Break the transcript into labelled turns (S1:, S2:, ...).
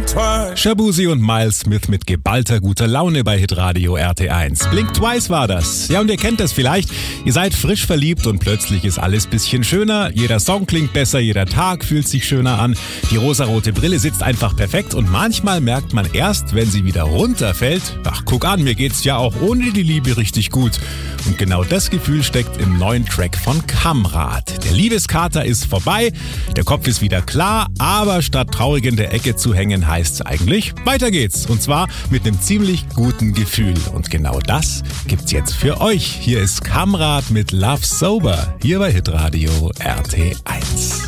S1: Shabuzi und Miles Smith mit geballter guter Laune bei Hitradio RT1. Blink Twice war das. Ja, und ihr kennt das vielleicht. Ihr seid frisch verliebt und plötzlich ist alles bisschen schöner. Jeder Song klingt besser, jeder Tag fühlt sich schöner an. Die rosarote Brille sitzt einfach perfekt und manchmal merkt man erst, wenn sie wieder runterfällt, ach, guck an, mir geht's ja auch ohne die Liebe richtig gut. Und genau das Gefühl steckt im neuen Track von Kamrat. Der Liebeskater ist vorbei, der Kopf ist wieder klar, aber statt traurig in der Ecke zu hängen, heißt's eigentlich, weiter geht's. Und zwar mit einem ziemlich guten Gefühl. Und genau das gibt's jetzt für euch. Hier ist Kamrat mit Love Sober, hier bei Hitradio RT1.